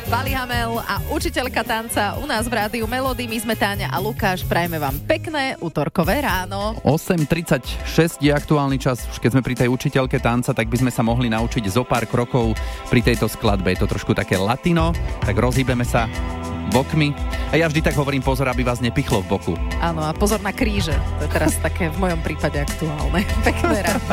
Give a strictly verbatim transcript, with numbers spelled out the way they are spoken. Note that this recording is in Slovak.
Vali Hamel a učiteľka tanca u nás v rádiu Melody. My sme Táňa a Lukáš. Prajme vám pekné utorkové ráno. osem tridsaťšesť je aktuálny čas. Už keď sme pri tej učiteľke tanca, tak by sme sa mohli naučiť zo pár krokov pri tejto skladbe. Je to trošku také latino, tak rozhýbeme sa bokmi. A ja vždy tak hovorím, pozor, aby vás nepichlo v boku. Áno, a pozor na kríže. To je teraz také v mojom prípade aktuálne. Pekné ráno.